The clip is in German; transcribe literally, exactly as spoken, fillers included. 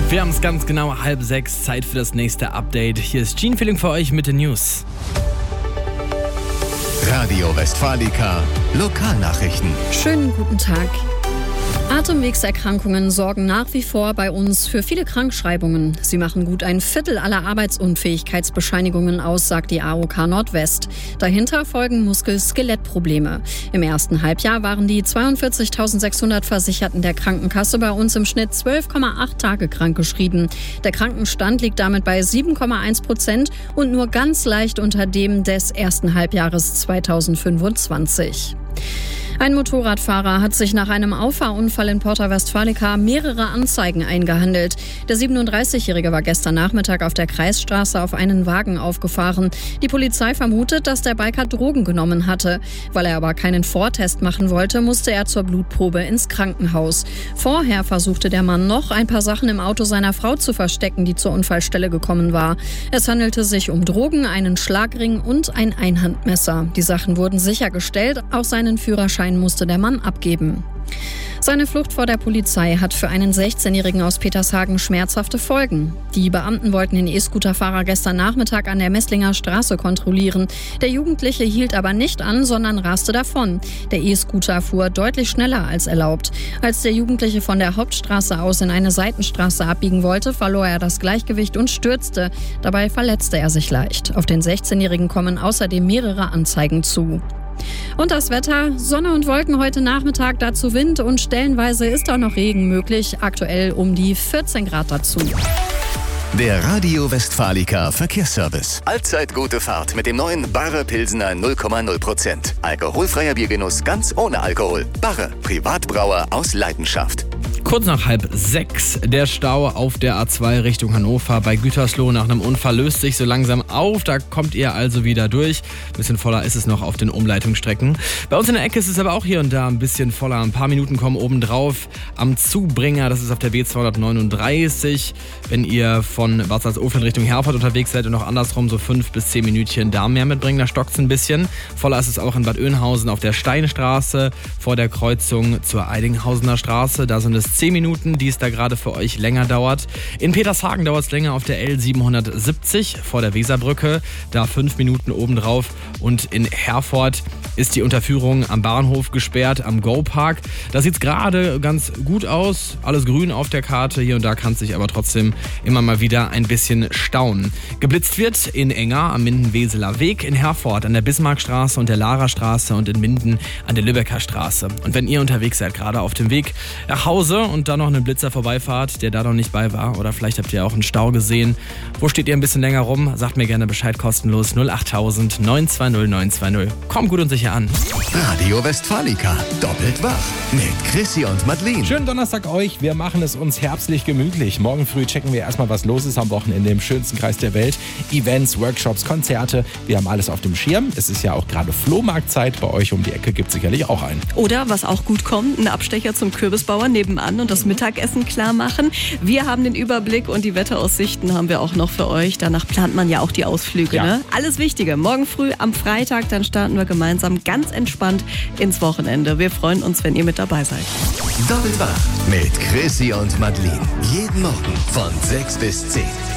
Wir haben es ganz genau halb sechs, Zeit für das nächste Update. Hier ist Gene Feeling für euch mit den News. Radio Westfalica, Lokalnachrichten. Schönen guten Tag. Atemwegserkrankungen sorgen nach wie vor bei uns für viele Krankschreibungen. Sie machen gut ein Viertel aller Arbeitsunfähigkeitsbescheinigungen aus, sagt die A O K Nordwest. Dahinter folgen Muskel-Skelettprobleme. Im ersten Halbjahr waren die zweiundvierzigtausendsechshundert Versicherten der Krankenkasse bei uns im Schnitt zwölf Komma acht Tage krankgeschrieben. Der Krankenstand liegt damit bei sieben Komma eins Prozent und nur ganz leicht unter dem des ersten Halbjahres zweitausendfünfundzwanzig. Ein Motorradfahrer hat sich nach einem Auffahrunfall in Porta Westfalica mehrere Anzeigen eingehandelt. Der siebenunddreißigjährige war gestern Nachmittag auf der Kreisstraße auf einen Wagen aufgefahren. Die Polizei vermutet, dass der Biker Drogen genommen hatte. Weil er aber keinen Vortest machen wollte, musste er zur Blutprobe ins Krankenhaus. Vorher versuchte der Mann noch, ein paar Sachen im Auto seiner Frau zu verstecken, die zur Unfallstelle gekommen war. Es handelte sich um Drogen, einen Schlagring und ein Einhandmesser. Die Sachen wurden sichergestellt, auch seinen Führerschein musste der Mann abgeben. Seine Flucht vor der Polizei hat für einen sechzehnjährigen aus Petershagen schmerzhafte Folgen. Die Beamten wollten den E-Scooter-Fahrer gestern Nachmittag an der Messlinger Straße kontrollieren. Der Jugendliche hielt aber nicht an, sondern raste davon. Der E-Scooter fuhr deutlich schneller als erlaubt. Als der Jugendliche von der Hauptstraße aus in eine Seitenstraße abbiegen wollte, verlor er das Gleichgewicht und stürzte. Dabei verletzte er sich leicht. Auf den sechzehnjährigen kommen außerdem mehrere Anzeigen zu. Und das Wetter, Sonne und Wolken heute Nachmittag, dazu Wind und stellenweise ist auch noch Regen möglich. Aktuell um die vierzehn Grad dazu. Der Radio Westfalica Verkehrsservice. Allzeit gute Fahrt mit dem neuen Barre Pilsener null Komma null Prozent. Alkoholfreier Biergenuss ganz ohne Alkohol. Barre, Privatbrauer aus Leidenschaft. Kurz nach halb sechs, der Stau auf der A zwei Richtung Hannover bei Gütersloh nach einem Unfall löst sich so langsam auf. Da kommt ihr also wieder durch. Ein bisschen voller ist es noch auf den Umleitungsstrecken. Bei uns in der Ecke ist es aber auch hier und da ein bisschen voller. Ein paar Minuten kommen obendrauf am Zubringer. Das ist auf der B zweihundertneununddreißig. Wenn ihr von Bad Salzuflen Richtung Herford unterwegs seid und noch andersrum so fünf bis zehn Minütchen da mehr mitbringen, da stockt es ein bisschen. Voller ist es auch in Bad Oeynhausen auf der Steinstraße vor der Kreuzung zur Eidinghausener Straße. Da sind es zehn Minuten, die es da gerade für euch länger dauert. In Petershagen dauert es länger auf der L siebenhundertsiebzig vor der Weserbrücke, da fünf Minuten obendrauf. Und in Herford ist die Unterführung am Bahnhof gesperrt, am Go-Park. Da sieht es gerade ganz gut aus, alles grün auf der Karte. Hier und da kann es sich aber trotzdem immer mal wieder ein bisschen stauen. Geblitzt wird in Enger am Minden-Weseler Weg, in Herford an der Bismarckstraße und der Larastraße und in Minden an der Lübecker Straße. Und wenn ihr unterwegs seid, gerade auf dem Weg nach Hause und da noch einen Blitzer vorbeifahrt, der da noch nicht bei war, oder vielleicht habt ihr auch einen Stau gesehen, wo steht ihr ein bisschen länger rum, sagt mir gerne Bescheid kostenlos null acht tausend neun zwei null neun zwei null. Kommt gut und sicher an. Radio Westfalica, doppelt wach mit Chrissy und Madeleine. Schönen Donnerstag euch, wir machen es uns herbstlich gemütlich. Morgen früh checken wir erstmal, was los ist am Wochenende im schönsten Kreis der Welt. Events, Workshops, Konzerte, wir haben alles auf dem Schirm. Es ist ja auch gerade Flohmarktzeit, bei euch um die Ecke gibt es sicherlich auch einen. Oder, was auch gut kommt, ein Abstecher zum Kürbisbauer nebenan und das Mittagessen klar machen. Wir haben den Überblick und die Wetteraussichten haben wir auch noch für euch. Danach plant man ja auch die Ausflüge. Ja. Ne? Alles Wichtige. Morgen früh am Freitag, dann starten wir gemeinsam ganz entspannt ins Wochenende. Wir freuen uns, wenn ihr mit dabei seid. Doppelt wach mit Chrissy und Madeleine. Jeden Morgen von sechs bis zehn.